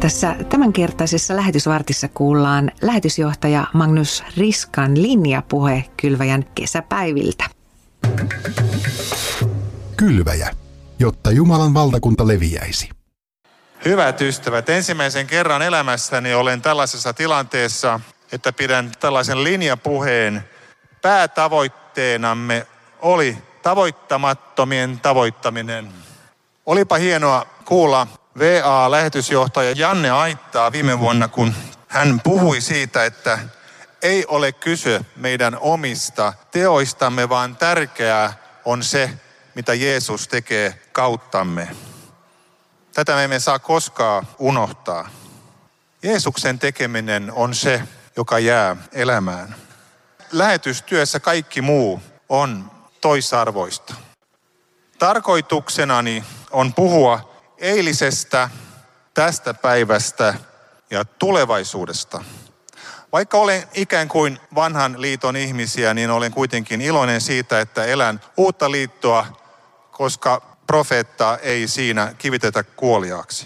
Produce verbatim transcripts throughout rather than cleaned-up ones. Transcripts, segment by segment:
Tässä tämänkertaisessa lähetysvartissa kuullaan lähetysjohtaja Magnus Riskan linjapuhe Kylväjän kesäpäiviltä. Kylväjä, jotta Jumalan valtakunta leviäisi. Hyvät ystävät, ensimmäisen kerran elämässäni olen tällaisessa tilanteessa, että pidän tällaisen linjapuheen. Päätavoitteenamme oli tavoittamattomien tavoittaminen. Olipa hienoa kuulla V A-lähetysjohtaja Janne Aittaa viime vuonna, kun hän puhui siitä, että ei ole kyse meidän omista teoistamme, vaan tärkeää on se, mitä Jeesus tekee kauttamme. Tätä me emme saa koskaan unohtaa. Jeesuksen tekeminen on se, joka jää elämään. Lähetystyössä kaikki muu on toisarvoista. Tarkoituksenani on puhua eilisestä, tästä päivästä ja tulevaisuudesta. Vaikka olen ikään kuin vanhan liiton ihmisiä, niin olen kuitenkin iloinen siitä, että elän uutta liittoa, koska profeetta ei siinä kivitetä kuoliaaksi.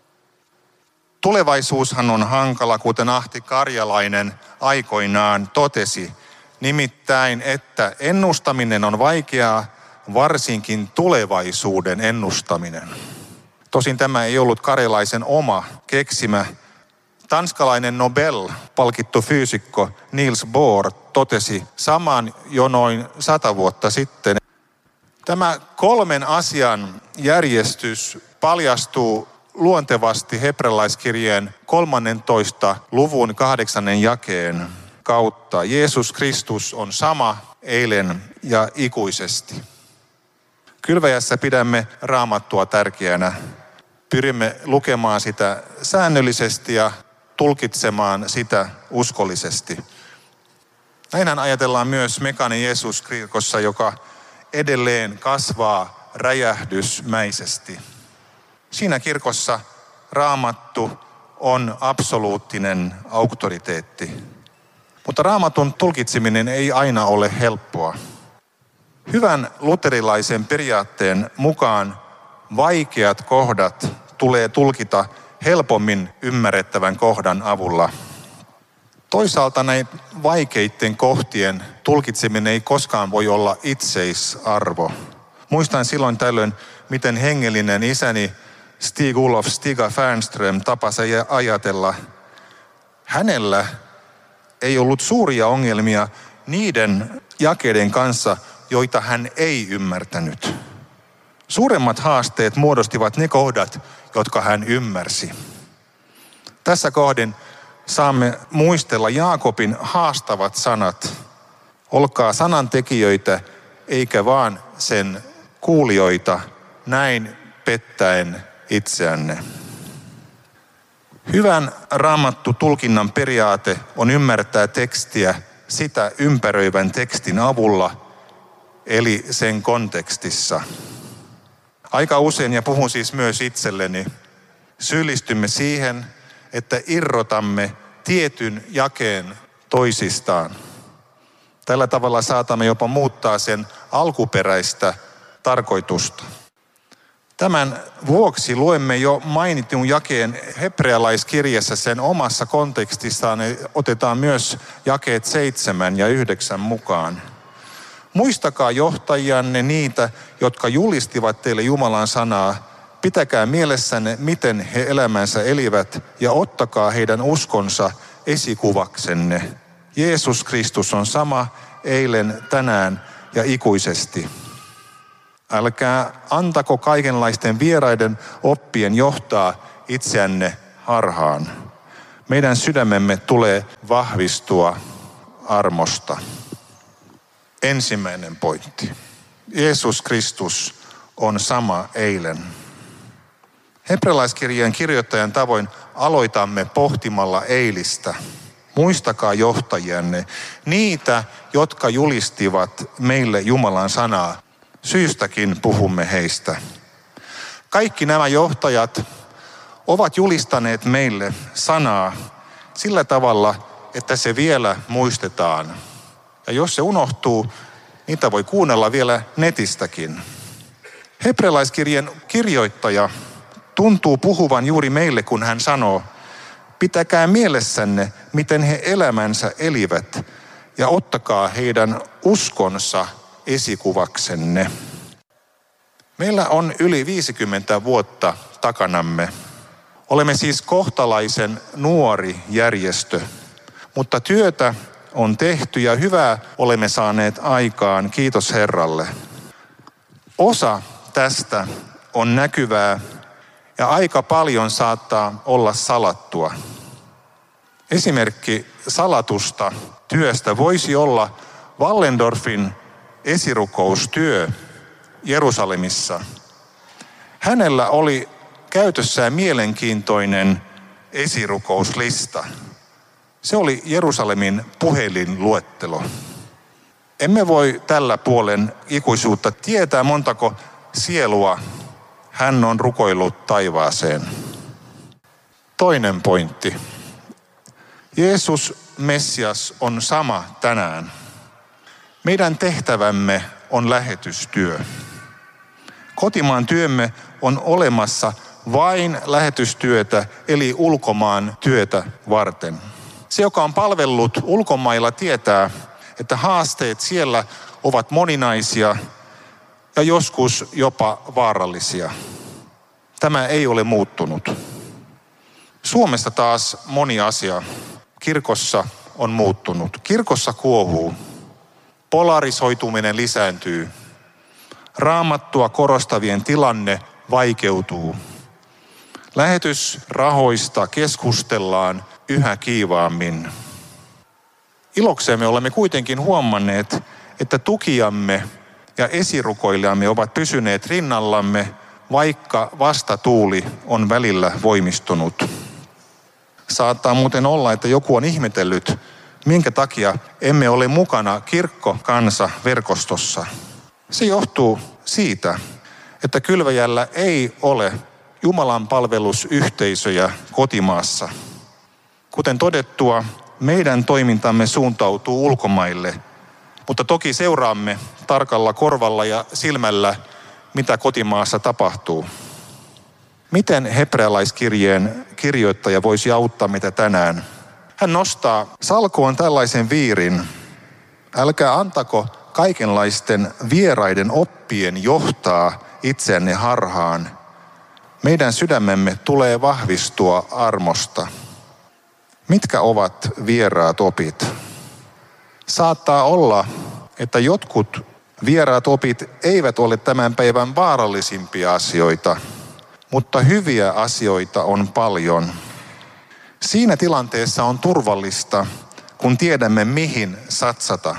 Tulevaisuushan on hankala, kuten Ahti Karjalainen aikoinaan totesi, nimittäin, että ennustaminen on vaikeaa, varsinkin tulevaisuuden ennustaminen. Tosin tämä ei ollut Karjalaisen oma keksimä. Tanskalainen Nobel-palkittu fyysikko Niels Bohr totesi saman jo noin sata vuotta sitten. Tämä kolmen asian järjestys paljastuu luontevasti hebrealaiskirjeen kolmannentoista luvun kahdeksannen jakeen kautta. Jeesus Kristus on sama eilen ja ikuisesti. Kylväjässä pidämme Raamattua tärkeänä. Pyrimme lukemaan sitä säännöllisesti ja tulkitsemaan sitä uskollisesti. Näinhän ajatellaan myös Mekaani Jeesus-kirkossa, joka edelleen kasvaa räjähdysmäisesti. Siinä kirkossa Raamattu on absoluuttinen auktoriteetti. Mutta Raamatun tulkitseminen ei aina ole helppoa. Hyvän luterilaisen periaatteen mukaan vaikeat kohdat tulee tulkita helpommin ymmärrettävän kohdan avulla. Toisaalta näin vaikeiden kohtien tulkitseminen ei koskaan voi olla itseisarvo. Muistan silloin tällöin, miten hengellinen isäni Stig-Olof Stiga Fernström tapasi ajatella. Hänellä ei ollut suuria ongelmia niiden jakeiden kanssa, joita hän ei ymmärtänyt. Suuremmat haasteet muodostivat ne kohdat, jotka hän ymmärsi. Tässä kohdin saamme muistella Jaakobin haastavat sanat. Olkaa sanantekijöitä, eikä vaan sen kuulijoita, näin pettäen itseänne. Hyvän Raamattu-tulkinnan periaate on ymmärtää tekstiä sitä ympäröivän tekstin avulla, eli sen kontekstissa. Aika usein, ja puhun siis myös itselleni, syyllistymme siihen, että irrotamme tietyn jakeen toisistaan. Tällä tavalla saatamme jopa muuttaa sen alkuperäistä tarkoitusta. Tämän vuoksi luemme jo mainitun jakeen hebrealaiskirjassa sen omassa kontekstissaan. Otetaan myös jakeet seitsemän ja yhdeksän mukaan. Muistakaa johtajianne niitä, jotka julistivat teille Jumalan sanaa. Pitäkää mielessänne, miten he elämänsä elivät, ja ottakaa heidän uskonsa esikuvaksenne. Jeesus Kristus on sama eilen, tänään ja ikuisesti. Älkää antako kaikenlaisten vieraiden oppien johtaa itseänne harhaan. Meidän sydämemme tulee vahvistua armosta. Ensimmäinen pointti. Jeesus Kristus on sama eilen. Hebrealaiskirjeen kirjoittajan tavoin aloitamme pohtimalla eilistä. Muistakaa johtajianne, niitä, jotka julistivat meille Jumalan sanaa. Syystäkin puhumme heistä. Kaikki nämä johtajat ovat julistaneet meille sanaa sillä tavalla, että se vielä muistetaan. Ja jos se unohtuu, niitä voi kuunnella vielä netistäkin. Hebrealaiskirjeen kirjoittaja tuntuu puhuvan juuri meille, kun hän sanoo, pitäkää mielessänne, miten he elämänsä elivät, ja ottakaa heidän uskonsa esikuvaksenne. Meillä on yli viisikymmentä vuotta takanamme. Olemme siis kohtalaisen nuori järjestö, mutta työtä on tehty ja hyvää olemme saaneet aikaan, kiitos Herralle. Osa tästä on näkyvää ja aika paljon saattaa olla salattua. Esimerkki salatusta työstä voisi olla Wallendorfin esirukoustyö Jerusalemissa. Hänellä oli käytössään mielenkiintoinen esirukouslista. Se oli Jerusalemin puhelinluettelo. Emme voi tällä puolen ikuisuutta tietää, montako sielua hän on rukoillut taivaaseen. Toinen pointti. Jeesus Messias on sama tänään. Meidän tehtävämme on lähetystyö. Kotimaan työmme on olemassa vain lähetystyötä, eli ulkomaan työtä varten. Se, joka on palvellut ulkomailla, tietää, että haasteet siellä ovat moninaisia ja joskus jopa vaarallisia. Tämä ei ole muuttunut. Suomessa taas moni asia kirkossa on muuttunut. Kirkossa kuohuu. Polarisoituminen lisääntyy. Raamattua korostavien tilanne vaikeutuu. Lähetysrahoista keskustellaan yhä kiivaammin. Iloksemme olemme kuitenkin huomanneet, että tukijamme ja esirukoilijamme ovat pysyneet rinnallamme, vaikka vastatuuli on välillä voimistunut. Saattaa muuten olla, että joku on ihmetellyt, minkä takia emme ole mukana kirkkokansa-verkostossa. Se johtuu siitä, että Kylväjällä ei ole Jumalan palvelusyhteisöjä kotimaassa. Kuten todettua, meidän toimintamme suuntautuu ulkomaille, mutta toki seuraamme tarkalla korvalla ja silmällä, mitä kotimaassa tapahtuu. Miten hebrealaiskirjeen kirjoittaja voisi auttaa meitä tänään? Hän nostaa salkoon tällaisen viirin. Älkää antako kaikenlaisten vieraiden oppien johtaa itseänne harhaan. Meidän sydämemme tulee vahvistua armosta. Mitkä ovat vieraat opit? Saattaa olla, että jotkut vieraat opit eivät ole tämän päivän vaarallisimpia asioita, mutta hyviä asioita on paljon. Siinä tilanteessa on turvallista, kun tiedämme mihin satsata.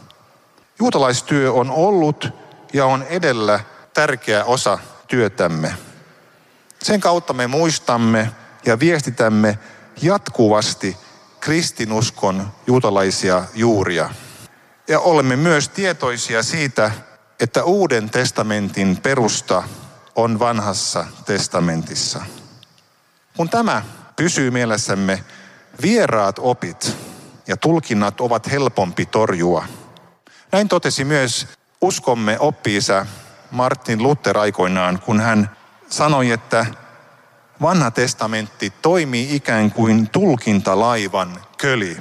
Juutalaistyö on ollut ja on edellä tärkeä osa työtämme. Sen kautta me muistamme ja viestitämme jatkuvasti kristinuskon juutalaisia juuria. Ja olemme myös tietoisia siitä, että Uuden testamentin perusta on Vanhassa testamentissa. Kun tämä pysyy mielessämme, vieraat opit ja tulkinnat ovat helpompi torjua. Näin totesi myös uskomme oppi-isä Martin Luther aikoinaan, kun hän sanoi, että Vanha testamentti toimii ikään kuin tulkintalaivan köli.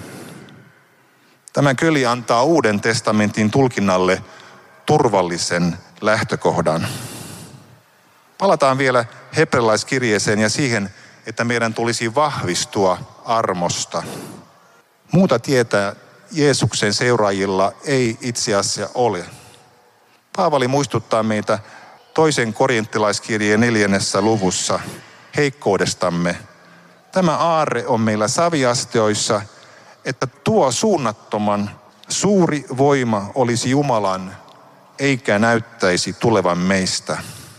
Tämä köli antaa Uuden testamentin tulkinnalle turvallisen lähtökohdan. Palataan vielä hebrealaiskirjeeseen ja siihen, että meidän tulisi vahvistua armosta. Muuta tietä Jeesuksen seuraajilla ei itse asiassa ole. Paavali muistuttaa meitä toisen korinttilaiskirjeen neljännessä luvussa heikkoudestamme. Tämä aarre on meillä saviastioissa, että tuo suunnattoman suuri voima olisi Jumalan, eikä näyttäisi tulevan meistä.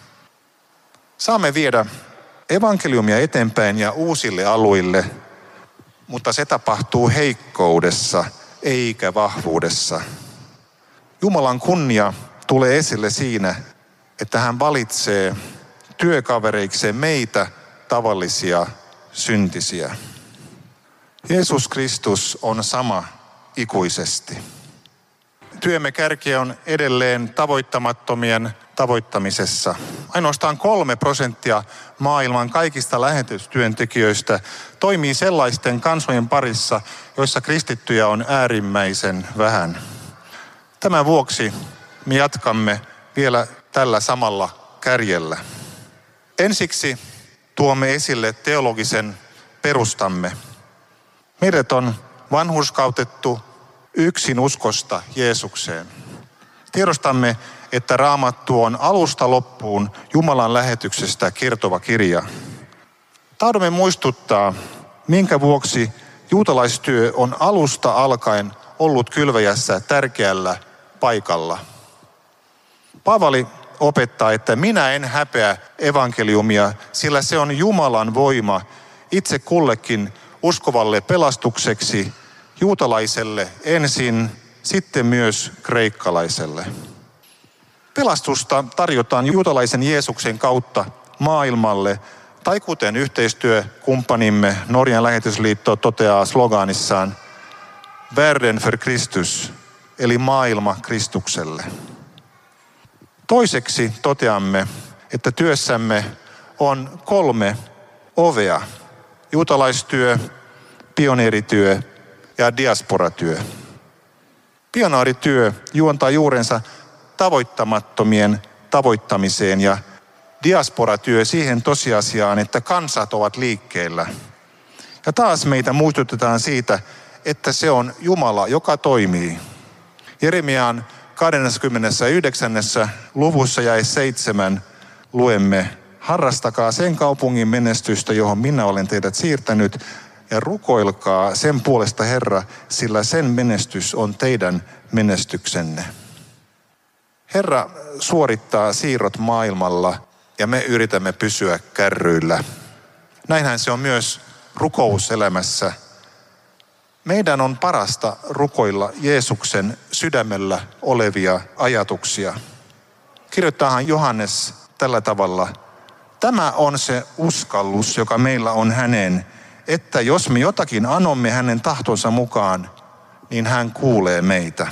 Saamme viedä evankeliumia eteenpäin ja uusille alueille, mutta se tapahtuu heikkoudessa eikä vahvuudessa. Jumalan kunnia tulee esille siinä, että hän valitsee työkavereikseen meitä tavallisia syntisiä. Jeesus Kristus on sama ikuisesti. Työmme kärki on edelleen tavoittamattomien tavoittamisessa. Ainoastaan kolme prosenttia maailman kaikista lähetystyöntekijöistä toimii sellaisten kansojen parissa, joissa kristittyjä on äärimmäisen vähän. Tämän vuoksi me jatkamme vielä tällä samalla kärjellä. Ensiksi tuomme esille teologisen perustamme. Meidät on vanhurskautettu yksin uskosta Jeesukseen. Tiedostamme, että Raamattu on alusta loppuun Jumalan lähetyksestä kertova kirja. Tahdomme muistuttaa, minkä vuoksi juutalaistyö on alusta alkaen ollut kylväjässä tärkeällä paikalla. Paavali opettaa, että minä en häpeä evankeliumia, sillä se on Jumalan voima itse kullekin uskovalle pelastukseksi, juutalaiselle ensin, sitten myös kreikkalaiselle. Pelastusta tarjotaan juutalaisen Jeesuksen kautta maailmalle, tai kuten yhteistyökumppanimme Norjan lähetysliitto toteaa sloganissaan, Världen för Kristus, eli maailma Kristukselle. Toiseksi toteamme, että työssämme on kolme ovea: juutalaistyö, pioneerityö ja diasporatyö. Pioneerityö juontaa juurensa tavoittamattomien tavoittamiseen ja diasporatyö siihen tosiasiaan, että kansat ovat liikkeellä. Ja taas meitä muistutetaan siitä, että se on Jumala, joka toimii. Jeremiaan kaksikymmentäyhdeksän luvussa jae seitsemän luemme: harrastakaa sen kaupungin menestystä, johon minä olen teidät siirtänyt, ja rukoilkaa sen puolesta, Herra, sillä sen menestys on teidän menestyksenne. Herra suorittaa siirrot maailmalla ja me yritämme pysyä kärryillä. Näinhän se on myös rukouselämässä. Meidän on parasta rukoilla Jeesuksen sydämellä olevia ajatuksia. Kirjoittaahan Johannes tällä tavalla: tämä on se uskallus, joka meillä on häneen, että jos me jotakin anomme hänen tahtonsa mukaan, niin hän kuulee meitä.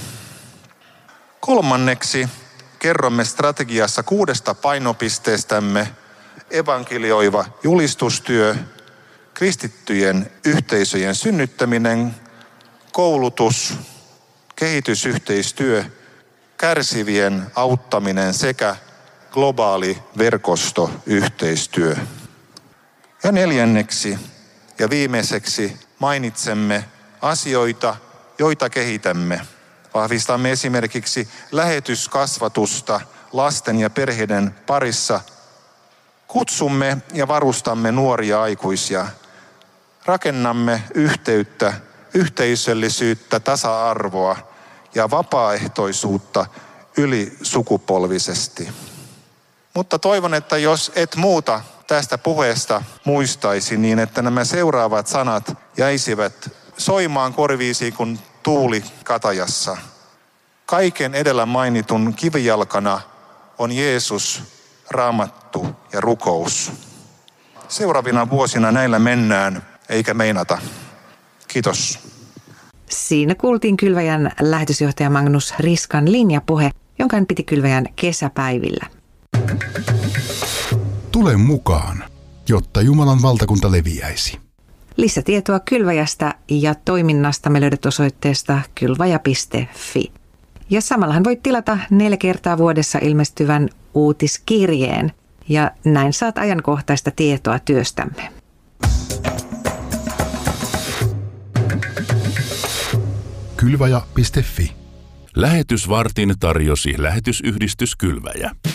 Kolmanneksi kerromme strategiassa kuudesta painopisteestämme: evankelioiva julistustyö, kristittyjen yhteisöjen synnyttäminen, koulutus, kehitysyhteistyö, kärsivien auttaminen sekä globaali verkostoyhteistyö. Ja neljänneksi ja viimeiseksi mainitsemme asioita, joita kehitämme. Vahvistamme esimerkiksi lähetyskasvatusta lasten ja perheiden parissa. Kutsumme ja varustamme nuoria aikuisia. Rakennamme yhteyttä, yhteisöllisyyttä, tasa-arvoa ja vapaaehtoisuutta ylisukupolvisesti. Mutta toivon, että jos et muuta tästä puheesta muistaisi, niin että nämä seuraavat sanat jäisivät soimaan korviisi kuin tuuli katajassa. Kaiken edellä mainitun kivijalkana on Jeesus, Raamattu ja rukous. Seuraavina vuosina näillä mennään, eikä meinata. Kiitos. Siinä kuultiin Kylväjän lähetysjohtaja Magnus Riskan linjapuhe, jonka hän piti Kylväjän kesäpäivillä. Tule mukaan, jotta Jumalan valtakunta leviäisi. Lisätietoa Kylväjästä ja toiminnasta me löydät osoitteesta kylvaja piste fi. Ja samallahan voit tilata neljä kertaa vuodessa ilmestyvän uutiskirjeen. Ja näin saat ajankohtaista tietoa työstämme. kylvaja piste fi. Lähetysvartin tarjosi lähetysyhdistys Kylväjä.